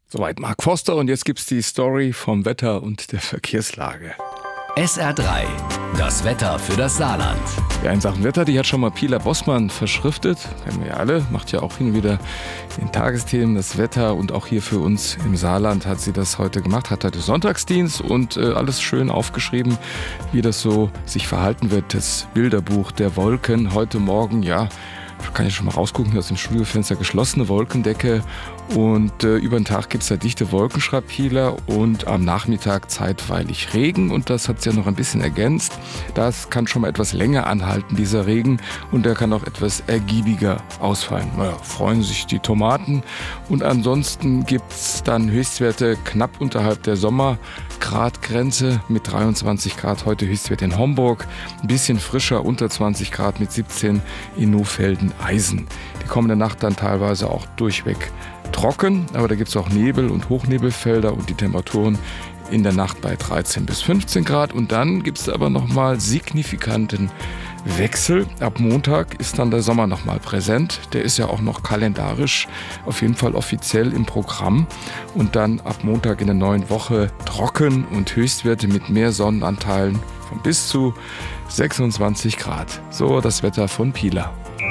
Soweit Mark Forster und jetzt gibt's die Story vom Wetter und der Verkehrslage. SR3, das Wetter für das Saarland. Ja, in Sachen Wetter, die hat schon mal Pila Bossmann verschriftet. Kennen wir ja alle, macht ja auch hin und wieder in Tagesthemen das Wetter. Und auch hier für uns im Saarland hat sie das heute gemacht, hat heute Sonntagsdienst und alles schön aufgeschrieben, wie das so sich verhalten wird. Das Bilderbuch der Wolken heute Morgen, ja, kann ich schon mal rausgucken, aus dem Studiofenster geschlossene Wolkendecke und über den Tag gibt es da dichte Wolken, schreibt Pieler, und am Nachmittag zeitweilig Regen und das hat sie ja noch ein bisschen ergänzt. Das kann schon mal etwas länger anhalten, dieser Regen, und der kann auch etwas ergiebiger ausfallen. Naja, freuen sich die Tomaten und ansonsten gibt es dann Höchstwerte knapp unterhalb der Sommergradgrenze mit 23 Grad, heute Höchstwert in Homburg, ein bisschen frischer, unter 20 Grad mit 17 in Nohfelden-Eisen. Die kommende Nacht dann teilweise auch durchweg trocken, aber da gibt es auch Nebel und Hochnebelfelder und die Temperaturen in der Nacht bei 13 bis 15 Grad. Und dann gibt es aber nochmal signifikanten Wechsel. Ab Montag ist dann der Sommer nochmal präsent. Der ist ja auch noch kalendarisch, auf jeden Fall offiziell im Programm. Und dann ab Montag in der neuen Woche trocken und Höchstwerte mit mehr Sonnenanteilen von bis zu 26 Grad. So das Wetter von Pila.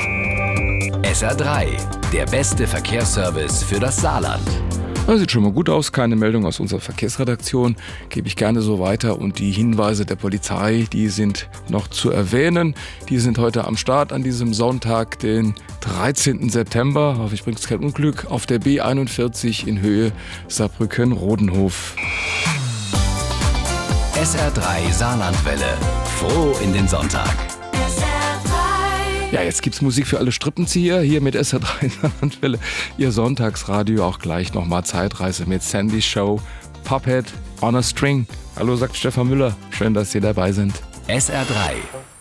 SR3, der beste Verkehrsservice für das Saarland. Das sieht schon mal gut aus, keine Meldung aus unserer Verkehrsredaktion, gebe ich gerne so weiter. Und die Hinweise der Polizei, die sind noch zu erwähnen. Die sind heute am Start an diesem Sonntag, den 13. September. Hoffe ich, bringt es kein Unglück. Auf der B41 in Höhe Saarbrücken-Rodenhof. SR3 Saarlandwelle. Froh in den Sonntag. Ja, jetzt gibt's Musik für alle Strippenzieher hier mit SR3 Saarlandwelle. Ihr Sonntagsradio, auch gleich nochmal Zeitreise mit Sandy Show, Puppet on a String. Hallo, sagt Stefan Müller. Schön, dass Sie dabei sind. SR3.